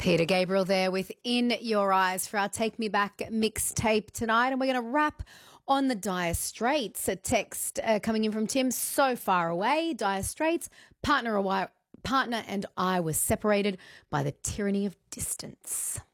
Peter Gabriel there with In Your Eyes for our Take Me Back mixtape tonight. And we're going to wrap on the Dire Straits. A text coming in from Tim, so far away. Dire Straits, partner and I were separated by the tyranny of distance.